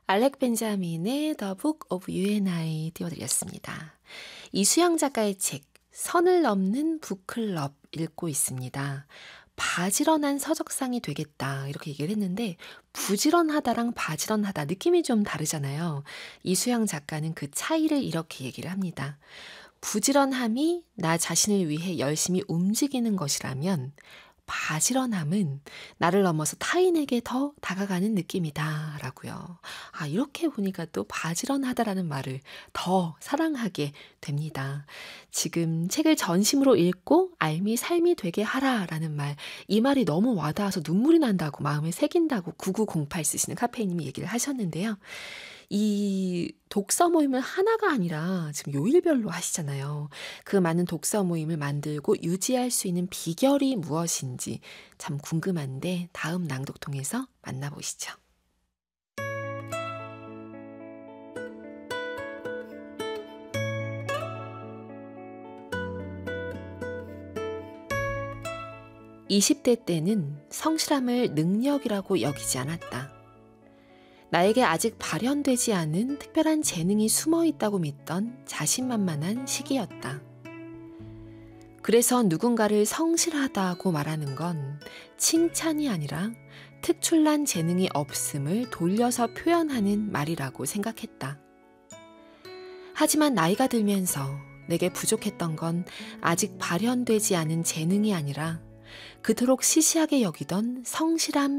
알렉 벤자민의 The Book of You and I 띄워드렸습니다. 이수영 작가의 책 선을 넘는 북클럽 읽고 있습니다. 바지런한 서적상이 되겠다 이렇게 얘기를 했는데 부지런하다랑 바지런하다 느낌이 좀 다르잖아요. 이수영 작가는 그 차이를 이렇게 얘기를 합니다. 부지런함이 나 자신을 위해 열심히 움직이는 것이라면 바지런함은 나를 넘어서 타인에게 더 다가가는 느낌이다 라고요. 이렇게 보니까 또 바지런하다라는 말을 더 사랑하게 됩니다. 지금 책을 전심으로 읽고 알미 삶이 되게 하라라는 말, 이 말이 너무 와닿아서 눈물이 난다고 마음에 새긴다고 9908 쓰시는 카페인님이 얘기를 하셨는데요. 이 독서 모임을 하나가 아니라 지금 요일별로 하시잖아요. 그 많은 독서 모임을 만들고 유지할 수 있는 비결이 무엇인지 참 궁금한데 다음 낭독통에서 만나보시죠. (20대) 때는 성실함을 능력이라고 여기지 않았다. 나에게 아직 발현되지 않은 특별한 재능이 숨어 있다고 믿던 자신만만한 시기였다. 그래서 누군가를 성실하다고 말하는 건 칭찬이 아니라 특출난 재능이 없음을 돌려서 표현하는 말이라고 생각했다. 하지만 나이가 들면서 내게 부족했던 건 아직 발현되지 않은 재능이 아니라 그토록 시시하게 여기던 성실함